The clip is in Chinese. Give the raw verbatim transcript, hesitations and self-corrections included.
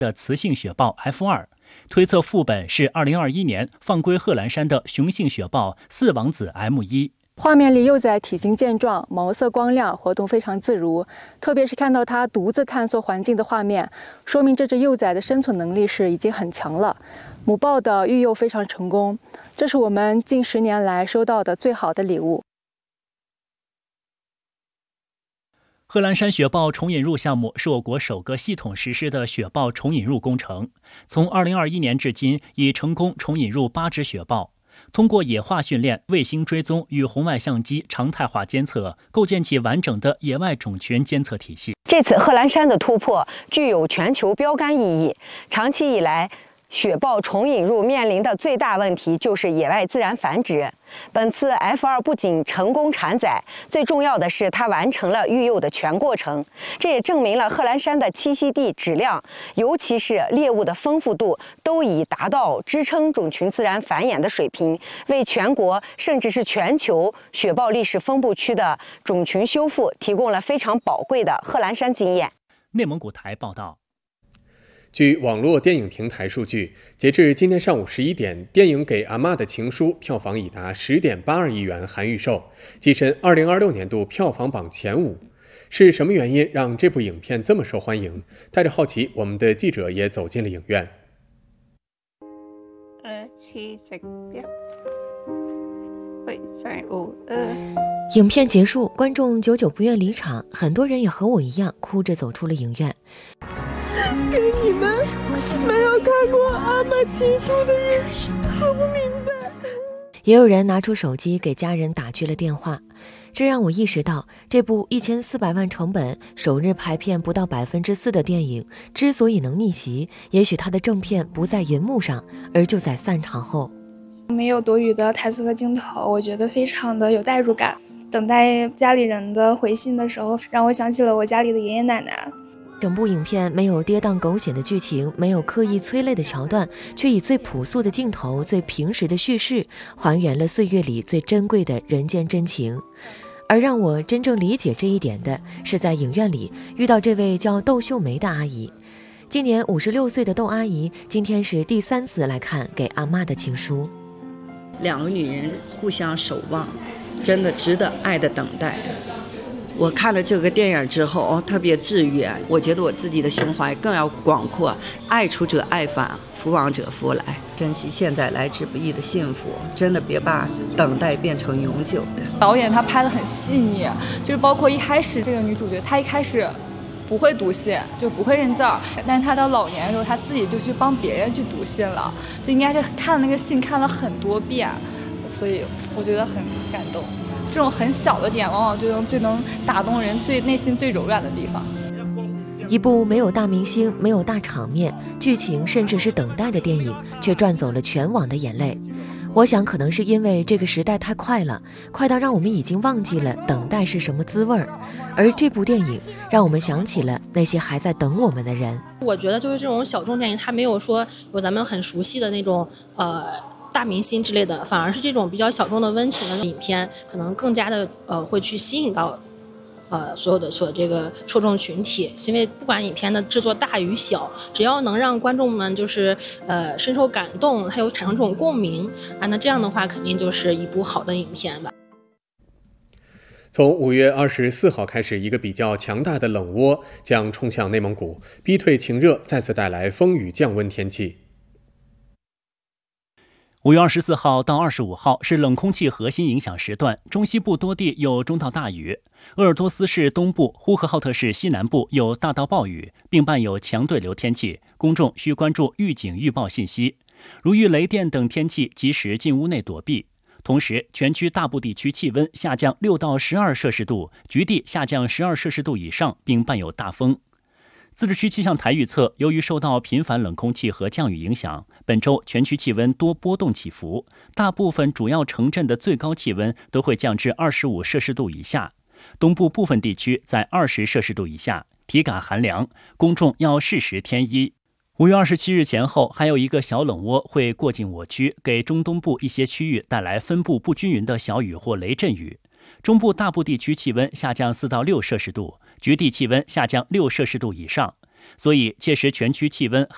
的雌性雪豹 F 二， 推测副本是二零二一年放归贺兰山的雄性雪豹四王子 M 一。 画面里幼崽体型健壮，毛色光亮，活动非常自如。特别是看到它独自探索环境的画面，说明这只幼崽的生存能力是已经很强了。母豹的育幼非常成功，这是我们近十年来收到的最好的礼物。 贺兰山雪豹重引入项目是我国首个系统实施的雪豹重引入工程，从二零二一年至今，已成功重引入八只雪豹。通过野化训练、卫星追踪与红外相机常态化监测，构建起完整的野外种群监测体系。 这次贺兰山的突破具有全球标杆意义。长期以来，雪豹重引入面临的最大问题就是野外自然繁殖。本次 F 二 不仅成功产崽，最重要的是它完成了育幼的全过程。这也证明了贺兰山的栖息地质量，尤其是猎物的丰富度，都已达到支撑种群自然繁衍的水平，为全国甚至是全球雪豹历史分布区的种群修复提供了非常宝贵的贺兰山经验。 内蒙古台报道。 据网络电影平台数据，截至今天上午十一点，电影《给阿嬷的情书》票房已达十点八二亿元含预售，跻身二零二六年度票房榜前五。是什么原因让这部影片这么受欢迎？带着好奇，我们的记者也走进了影院。 影片结束，观众久久不愿离场，很多人也和我一样哭着走出了影院。 给你们没有看过阿嬷情书的人说不明白。 也有人拿出手机给家人打去了电话，这让我意识到，这部一千四百万成本、首日排片不到百分之四的电影，之所以能逆袭，也许它的正片不在银幕上，而就在散场后。 没有多余的台词和镜头，我觉得非常的有代入感。等待家里人的回信的时候，让我想起了我家里的爷爷奶奶。 整部影片没有跌宕狗血的剧情，没有刻意催泪的桥段，却以最朴素的镜头、最平实的叙事，还原了岁月里最珍贵的人间真情。而让我真正理解这一点的，是在影院里遇到这位叫窦秀梅的阿姨。今年五十六岁的窦阿姨，今天是第三次来看《给阿嬷的情书》。 两个女人互相守望，真的值得爱的等待。我看了这个电影之后，哦，特别治愈。我觉得我自己的胸怀更要广阔，爱出者爱返，福往者福来。珍惜现在来之不易的幸福，真的别把等待变成永久的。 导演他拍得很细腻，就是包括一开始这个女主角，她一开始不会读信，就不会认字儿，但是她到老年的时候，她自己就去帮别人去读信了，就应该是看那个信看了很多遍，所以我觉得很感动。这种很小的点，往往最能最能打动人最内心最柔软的地方。 一部没有大明星、没有大场面、剧情甚至是等待的电影，却赚走了全网的眼泪。我想可能是因为这个时代太快了，快到让我们已经忘记了等待是什么滋味儿。而这部电影让我们想起了那些还在等我们的人。 我觉得就是这种小众电影，它没有说有咱们很熟悉的那种呃大明星之类的，反而是这种比较小众的温情的影片，可能更加的呃会去吸引到呃所有的所有这个受众群体。因为不管影片的制作大与小，只要能让观众们就是呃深受感动，还有产生这种共鸣啊，那这样的话肯定就是一部好的影片吧。 从五月二十四号开始，一个比较强大的冷涡将冲向内蒙古，逼退晴热，再次带来风雨降温天气。 五月二十四号到二十五号是冷空气核心影响时段，中西部多地有中到大雨，鄂尔多斯市东部、呼和浩特市西南部有大到暴雨，并伴有强对流天气，公众需关注预警预报信息，如遇雷电等天气，及时进屋内躲避。同时，全区大部地区气温下降六到十二摄氏度，局地下降十二摄氏度以上，并伴有大风。自治区气象台预测，由于受到频繁冷空气和降雨影响，本周全区气温多波动起伏，大部分主要城镇的最高气温都会降至二十五摄氏度以下，东部部分地区在二十摄氏度以下，体感寒凉，公众要适时添衣。五月二十七日前后，还有一个小冷涡会过境我区，给中东部一些区域带来分布不均匀的小雨或雷阵雨。中部大部地区气温下降四到六摄氏度，局地气温下降六摄氏度以上，所以届时全区气温还